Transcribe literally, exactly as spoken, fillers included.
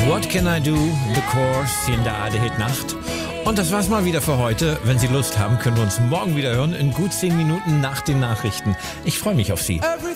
What Can I Do? The Course hier in der A R D-Hit Nacht. Und das war's mal wieder für heute. Wenn Sie Lust haben, können wir uns morgen wieder hören in gut zehn Minuten nach den Nachrichten. Ich freue mich auf Sie.